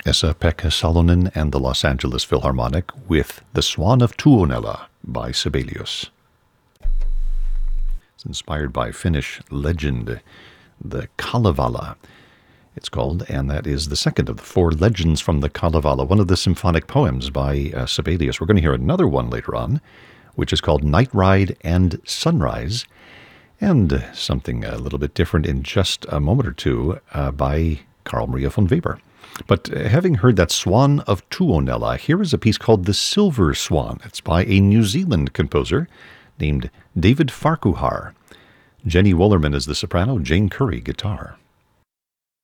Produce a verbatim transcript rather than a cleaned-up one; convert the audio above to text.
Esa-Pekka Salonen and the Los Angeles Philharmonic with The Swan of Tuonela by Sibelius. It's inspired by Finnish legend, the Kalevala, it's called, and that is the second of the four legends from the Kalevala, one of the symphonic poems by uh, Sibelius. We're going to hear another one later on, which is called Night Ride and Sunrise, and something a little bit different in just a moment or two uh, by Carl Maria von Weber. But uh, having heard that Swan of Tuonela, here is a piece called The Silver Swan. It's by a New Zealand composer named David Farquhar. Jenny Wollerman is the soprano, Jane Curry guitar.